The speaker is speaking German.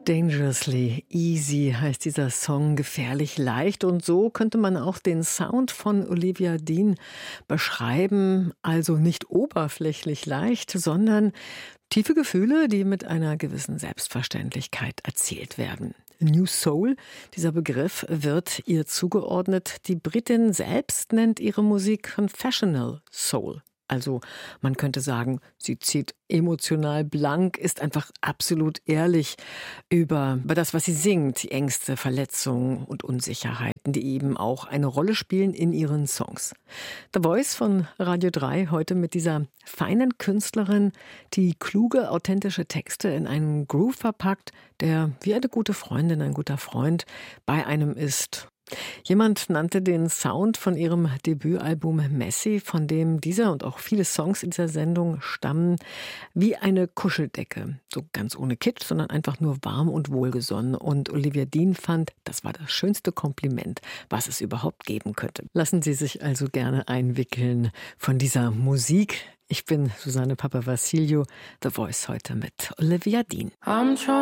Dangerously Easy heißt dieser Song, gefährlich leicht. Und so könnte man auch den Sound von Olivia Dean beschreiben. Also nicht oberflächlich leicht, sondern tiefe Gefühle, die mit einer gewissen Selbstverständlichkeit erzählt werden. New Soul, dieser Begriff wird ihr zugeordnet. Die Britin selbst nennt ihre Musik Confessional Soul. Also man könnte sagen, sie zieht emotional blank, ist einfach absolut ehrlich über das, was sie singt, die Ängste, Verletzungen und Unsicherheiten, die eben auch eine Rolle spielen in ihren Songs. The Voice von Radio 3 heute mit dieser feinen Künstlerin, die kluge, authentische Texte in einen Groove verpackt, der wie eine gute Freundin, ein guter Freund bei einem ist. Jemand nannte den Sound von ihrem Debütalbum Messy, von dem dieser und auch viele Songs in dieser Sendung stammen, wie eine Kuscheldecke. So ganz ohne Kitsch, sondern einfach nur warm und wohlgesonnen. Und Olivia Dean fand, das war das schönste Kompliment, was es überhaupt geben könnte. Lassen Sie sich also gerne einwickeln von dieser Musik. Ich bin Susanne Papavassilou, The Voice heute mit Olivia Dean.